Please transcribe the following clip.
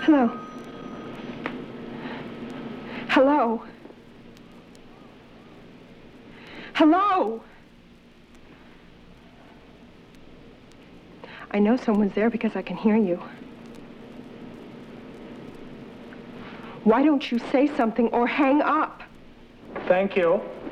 Hello. Hello. Hello. I know someone's there because I can hear you. Why don't you say something or hang up? Thank you.